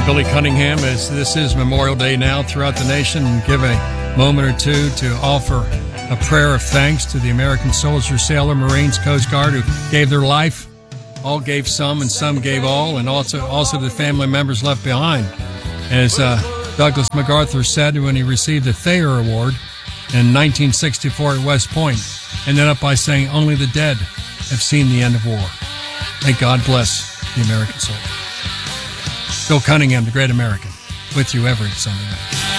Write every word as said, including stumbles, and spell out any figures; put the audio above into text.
join Billy Cunningham as this is Memorial Day now throughout the nation and give a moment or two to offer a prayer of thanks to the American soldier, sailor, Marines, Coast Guard who gave their life. All gave some and some gave all, and also also the family members left behind. As uh, Douglas MacArthur said when he received the Thayer Award in nineteen sixty-four at West Point, ended up by saying, "Only the dead have seen the end of war." May God bless the American soldier. Bill Cunningham, the great American, with you every Sunday night.